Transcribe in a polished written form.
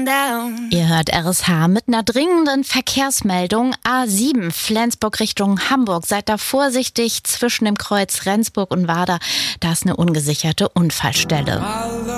Ihr hört RSH mit einer dringenden Verkehrsmeldung. A7 Flensburg Richtung Hamburg. Seid da vorsichtig zwischen dem Kreuz Rendsburg und Warder. Da ist eine ungesicherte Unfallstelle.